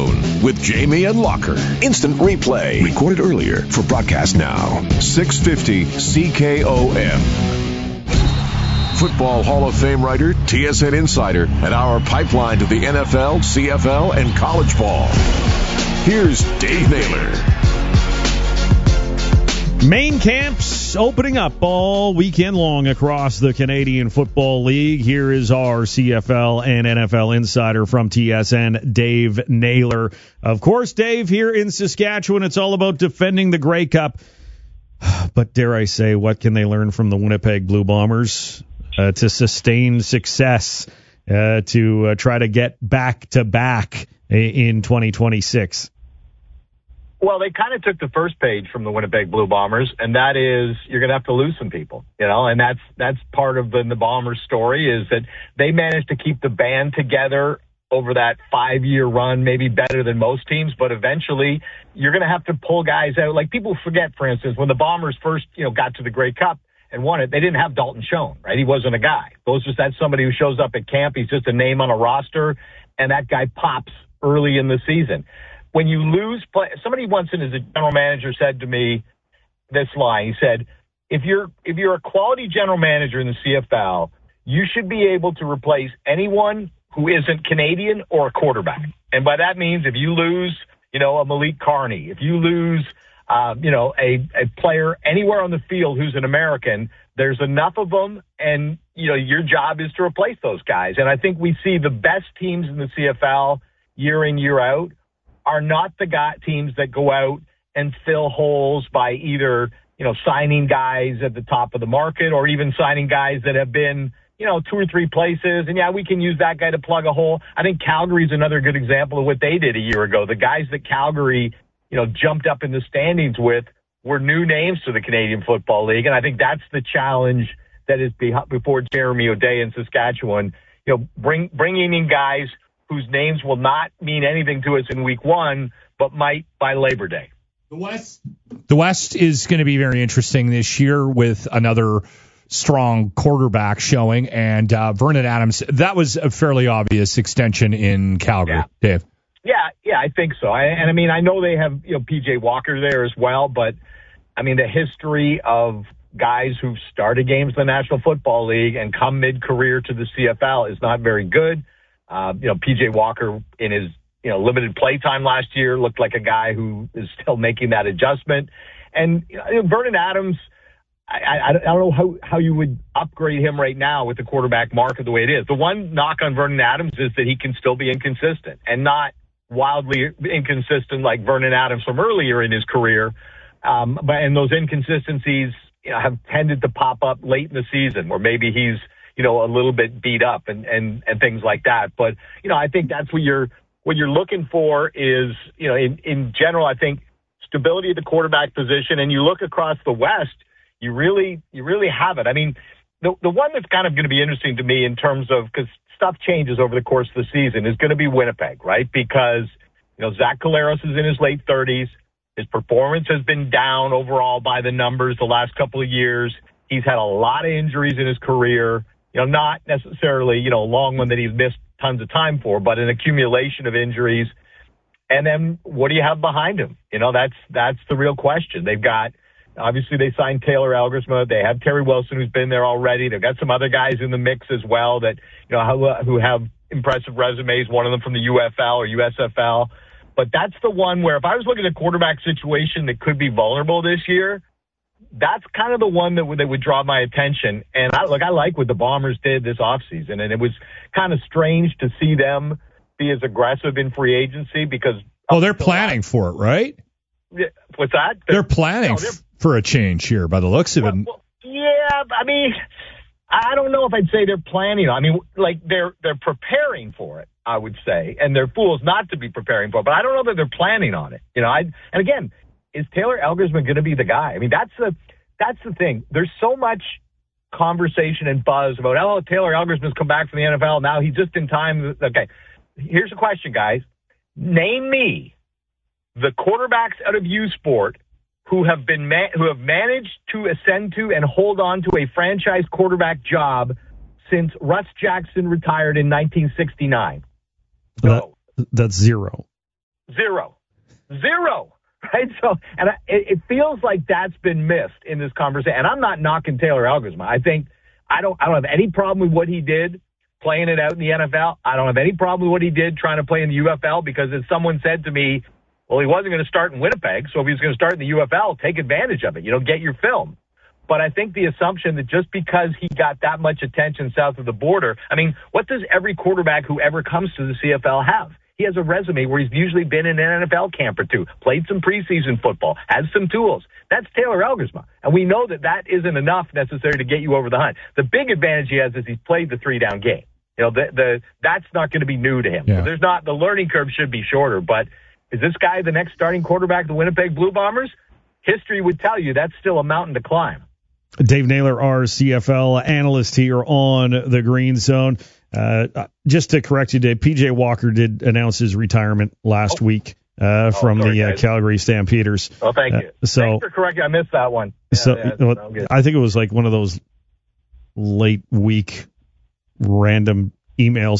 Zone with Jamie and Locker. Instant replay. Recorded earlier for broadcast now. 650 CKOM. Football Hall of Fame writer, TSN insider, and our pipeline to the NFL, CFL, and college ball. Here's Dave Naylor. Main camps opening up all weekend long across the Canadian Football League. Here is our CFL and NFL insider from TSN, Dave Naylor. Of course, Dave, here in Saskatchewan, it's all about defending the Grey Cup. But dare I say, what can they learn from the Winnipeg Blue Bombers to sustain success, to try to get back-to-back in 2026? Well, they kind of took the first page from the Winnipeg Blue Bombers, and that is you're going to have to lose some people, and that's part of the Bombers' story is that they managed to keep the band together over that 5-year run, maybe better than most teams, but eventually you're going to have to pull guys out. Like people forget, for instance, when the Bombers first, got to the Grey Cup and won it, they didn't have Dalton Schoen, right? He wasn't a guy. That's somebody who shows up at camp. He's just a name on a roster, and that guy pops early in the season. When you lose play, somebody once as a general manager said to me this line. He said, if you're a quality general manager in the CFL, you should be able to replace anyone who isn't Canadian or a quarterback. And by that means, if you lose, a Malik Carney, if you lose, a player anywhere on the field who's an American, there's enough of them, and, your job is to replace those guys. And I think we see the best teams in the CFL year in, year out are not the teams that go out and fill holes by either, signing guys at the top of the market or even signing guys that have been, 2 or 3 places. And, we can use that guy to plug a hole. I think Calgary is another good example of what they did a year ago. The guys that Calgary, jumped up in the standings with were new names to the Canadian Football League. And I think that's the challenge that is before Jeremy O'Day in Saskatchewan, bringing in guys whose names will not mean anything to us in week 1, but might by Labor Day. The West is going to be very interesting this year with another strong quarterback showing, and Vernon Adams. That was a fairly obvious extension in Calgary, Dave. Yeah, I think so. I know they have PJ Walker there as well, but the history of guys who've started games in the National Football League and come mid-career to the CFL is not very good. PJ Walker in his, limited play time last year looked like a guy who is still making that adjustment. And Vernon Adams, I don't know how you would upgrade him right now with the quarterback market the way it is. The one knock on Vernon Adams is that he can still be inconsistent and not wildly inconsistent like Vernon Adams from earlier in his career. But those inconsistencies, have tended to pop up late in the season where maybe he's, a little bit beat up and things like that. But, I think that's what you're looking for is, in general, I think stability at the quarterback position. And you look across the West, you really have it. The one that's kind of going to be interesting to me in terms of, because stuff changes over the course of the season, is going to be Winnipeg, right? Because, Zach Collaros is in his late 30s. His performance has been down overall by the numbers the last couple of years. He's had a lot of injuries in his career. Not necessarily, a long one that he's missed tons of time for, but an accumulation of injuries. And then what do you have behind him? That's the real question. They've got, obviously they signed Taylor Elgersma. They have Terry Wilson, who's been there already. They've got some other guys in the mix as well that, who have impressive resumes, one of them from the UFL or USFL. But that's the one where if I was looking at a quarterback situation that could be vulnerable this year, that's kind of the one that would draw my attention. And I like what the Bombers did this offseason. And it was kind of strange to see them be as aggressive in free agency because... Oh, they're planning for it, right? What's that? They're planning for a change here by the looks of it. Well, yeah, I don't know if I'd say they're planning. They're preparing for it, I would say. And they're fools not to be preparing for it. But I don't know that they're planning on it. And again... Is Taylor Elgersman going to be the guy? That's the thing. There's so much conversation and buzz about, Taylor Elgersman's come back from the NFL. Now he's just in time. Okay. Here's the question, guys. Name me the quarterbacks out of U Sport who have managed to ascend to and hold on to a franchise quarterback job since Russ Jackson retired in 1969. That's zero. Zero. Right? So, and it feels like that's been missed in this conversation. And I'm not knocking Taylor Elgersma. I don't have any problem with what he did playing it out in the NFL. I don't have any problem with what he did trying to play in the UFL, because as someone said to me, well, he wasn't going to start in Winnipeg, so if he was going to start in the UFL, take advantage of it. Get your film. But I think the assumption that just because he got that much attention south of the border, I mean, what does every quarterback who ever comes to the CFL have? He has a resume where he's usually been in an NFL camp or two, played some preseason football, has some tools. That's Taylor Elgersma. And we know that isn't enough necessarily to get you over the hunt. The big advantage he has is he's played the 3-down game. That's not going to be new to him. Yeah. So the learning curve should be shorter. But is this guy the next starting quarterback of the Winnipeg Blue Bombers? History would tell you that's still a mountain to climb. Dave Naylor, our CFL analyst here on the Green Zone. Just to correct you, Dave, PJ Walker did announce his retirement last week from the Calgary Stampeders. Oh, thank you. Thanks for correcting. I missed that one. I think it was like one of those late week random emails.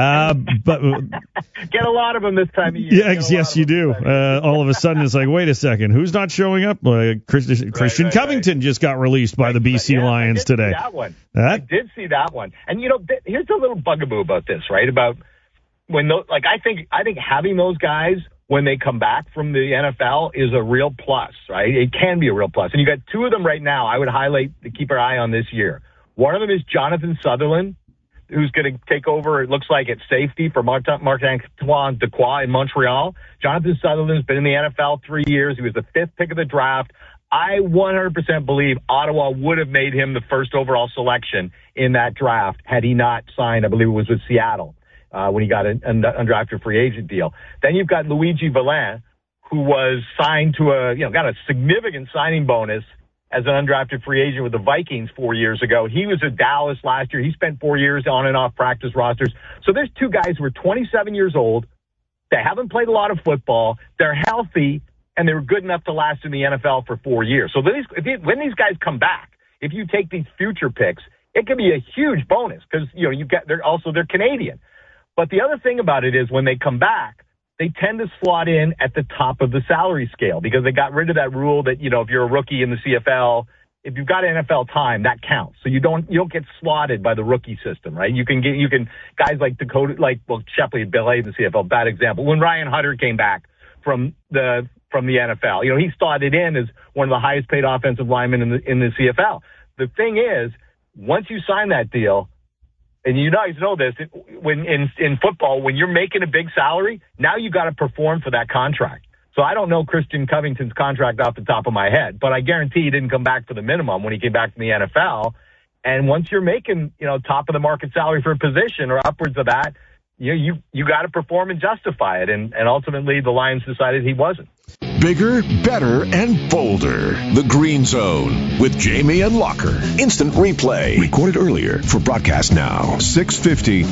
But get a lot of them this time of year. Yes, you do. All of a sudden, it's like, wait a second, who's not showing up? Christian Covington just got released by the BC Lions today. I did see that one. And here's a little bugaboo about this, right? About when I think having those guys when they come back from the NFL is a real plus, right? It can be a real plus. And you got two of them right now I would highlight to keep our eye on this year. One of them is Jonathan Sutherland, who's going to take over, it looks like, at safety for Marc-Antoine Dequoy in Montreal. Jonathan Sutherland's been in the NFL 3 years. He was the 5th pick of the draft. I 100% believe Ottawa would have made him the first overall selection in that draft had he not signed, I believe it was with Seattle, when he got an undrafted free agent deal. Then you've got Luigi Villain, who was signed to got a significant signing bonus as an undrafted free agent with the Vikings 4 years ago. He was at Dallas last year. He spent 4 years on and off practice rosters. So there's two guys who are 27 years old. They haven't played a lot of football. They're healthy, and they were good enough to last in the NFL for 4 years. So when these guys come back, if you take these future picks, it can be a huge bonus because they're Canadian. But the other thing about it is when they come back, they tend to slot in at the top of the salary scale because they got rid of that rule that, if you're a rookie in the CFL, if you've got NFL time, that counts. So you don't get slotted by the rookie system, right? You can guys like Shepley and Bill A in the CFL, bad example. When Ryan Hunter came back from the NFL, he slotted in as one of the highest paid offensive linemen in the CFL. The thing is, once you sign that deal, and you guys know this, when in football, when you're making a big salary, now you got to perform for that contract. So I don't know Christian Covington's contract off the top of my head, but I guarantee he didn't come back for the minimum when he came back from the NFL. And once you're making, top of the market salary for a position or upwards of that, you got to perform and justify it. And ultimately, the Lions decided he wasn't. Bigger, better, and bolder. The Green Zone with Jamie and Locker. Instant replay. Recorded earlier for broadcast now. 650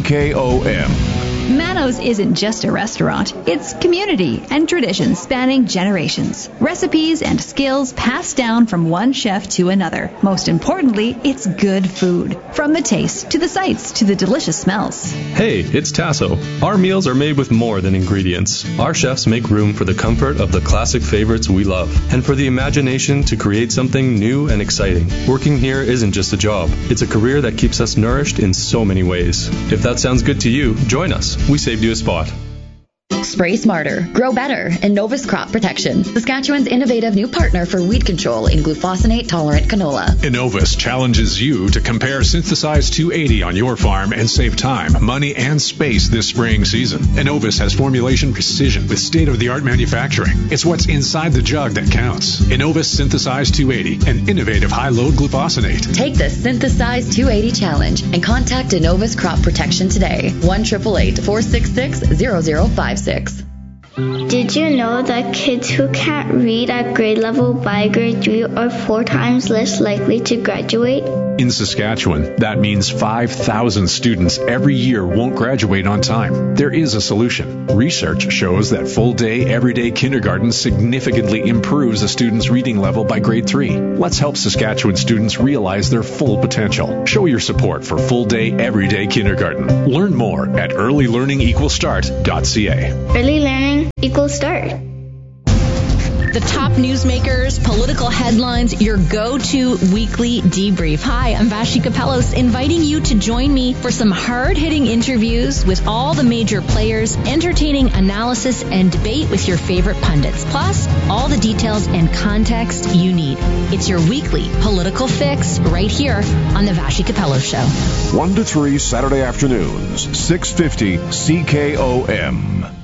CKOM. Mano's isn't just a restaurant. It's community and tradition spanning generations. Recipes and skills passed down from one chef to another. Most importantly, it's good food. From the taste to the sights to the delicious smells. Hey, it's Tasso. Our meals are made with more than ingredients. Our chefs make room for the comfort of the classic favorites we love and for the imagination to create something new and exciting. Working here isn't just a job. It's a career that keeps us nourished in so many ways. If that sounds good to you, join us. We saved you a spot. Spray smarter, grow better, Innovus Crop Protection, Saskatchewan's innovative new partner for weed control in glufosinate-tolerant canola. Innovus challenges you to compare Synthesize 280 on your farm and save time, money, and space this spraying season. Innovus has formulation precision with state-of-the-art manufacturing. It's what's inside the jug that counts. Innovus Synthesize 280, an innovative high-load glufosinate. Take the Synthesize 280 challenge and contact Innovus Crop Protection today. 1-888-466-0056. Did you know that kids who can't read at grade level by grade 3 are 4 times less likely to graduate? In Saskatchewan, that means 5,000 students every year won't graduate on time. There is a solution. Research shows that full-day, everyday kindergarten significantly improves a student's reading level by grade 3. Let's help Saskatchewan students realize their full potential. Show your support for full-day, everyday kindergarten. Learn more at earlylearningequalstart.ca. Early learning equals start. The top newsmakers, political headlines, your go-to weekly debrief. Hi, I'm Vashi Capellos, inviting you to join me for some hard-hitting interviews with all the major players, entertaining analysis and debate with your favorite pundits, plus all the details and context you need. It's your weekly political fix right here on the Vashi Capellos Show. 1 to 3 Saturday afternoons, 650 CKOM.